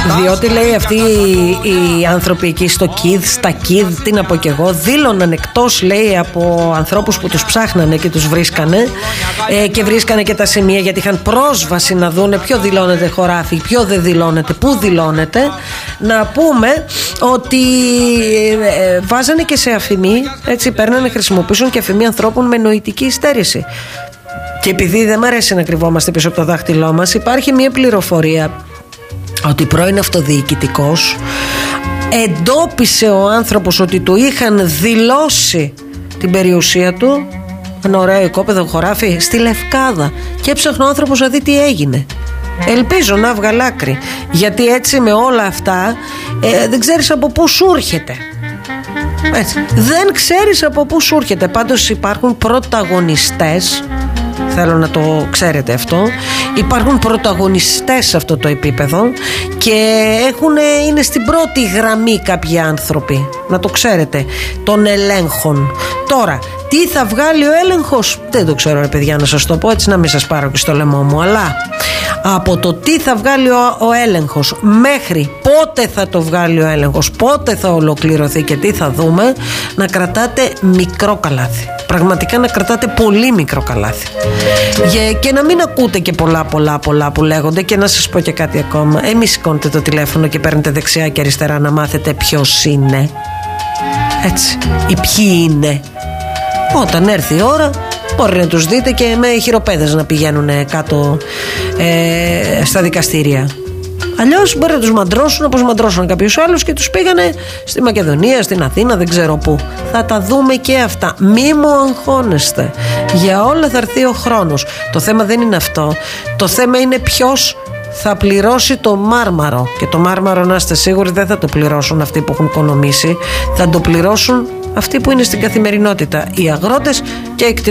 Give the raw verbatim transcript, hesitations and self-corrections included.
Διότι λέει αυτοί οι, οι άνθρωποι εκεί στο ΚΙΔ, στα ΚΙΔ, τι να πω κι εγώ, δήλωναν εκτός, λέει, από ανθρώπους που τους ψάχνανε και τους βρίσκανε ε, και βρίσκανε και τα σημεία, γιατί είχαν πρόσβαση να δούνε ποιο δηλώνεται χωράφι, ποιο δεν δηλώνεται, πού δηλώνεται. Να πούμε ότι ε, βάζανε και σε αφημί, έτσι, παίρνανε, χρησιμοποιούσαν και αφημί ανθρώπων με νοητική υστέρηση. Και επειδή δεν μ' αρέσει να κρυβόμαστε πίσω από το δάχτυλό μας, υπάρχει μια πληροφορία ότι πρώην αυτοδιοικητικός εντόπισε ο άνθρωπος ότι του είχαν δηλώσει την περιουσία του, ένα ωραίο οικόπεδο χωράφι στη Λευκάδα, και έψαχνε ο άνθρωπος να δει τι έγινε. Ελπίζω να βγάλει άκρη, γιατί έτσι με όλα αυτά ε, δεν ξέρεις από πού σου έρχεται. Έτσι. Δεν ξέρεις από πού σου έρχεται. Πάντως υπάρχουν πρωταγωνιστές, θέλω να το ξέρετε αυτό. Υπάρχουν πρωταγωνιστές σε αυτό το επίπεδο και έχουν, είναι στην πρώτη γραμμή κάποιοι άνθρωποι, να το ξέρετε, των ελέγχων. Τώρα, τι θα βγάλει ο έλεγχος, δεν το ξέρω, ρε παιδιά, να σας το πω έτσι, να μην σας πάρω και στο λαιμό μου. Αλλά από το τι θα βγάλει ο, ο έλεγχος μέχρι πότε θα το βγάλει ο έλεγχος, πότε θα ολοκληρωθεί και τι θα δούμε, να κρατάτε μικρό καλάθι. Πραγματικά να κρατάτε πολύ μικρό καλάθι. Και να μην ακούτε και πολλά πολλά πολλά που λέγονται. Και να σας πω και κάτι ακόμα. Εμείς σηκώνετε το τηλέφωνο και παίρνετε δεξιά και αριστερά να μάθετε ποιος είναι. Έτσι. Ή ποιοι είναι. Όταν έρθει η ώρα, μπορεί να τους δείτε και με χειροπέδες να πηγαίνουν κάτω ε, στα δικαστήρια. Αλλιώς μπορεί να τους μαντρώσουν όπως μαντρώσουν κάποιους άλλους και τους πήγανε στη Μακεδονία, στην Αθήνα, δεν ξέρω πού. Θα τα δούμε και αυτά. Μη μου αγχώνεστε. Για όλα θα έρθει ο χρόνος. Το θέμα δεν είναι αυτό. Το θέμα είναι ποιος θα πληρώσει το μάρμαρο. Και το μάρμαρο, να είστε σίγουροι, δεν θα το πληρώσουν αυτοί που έχουν οικονομήσει. Θα το πληρώσουν αυτοί που είναι στην καθημερινότητα. Οι αγρότες και οι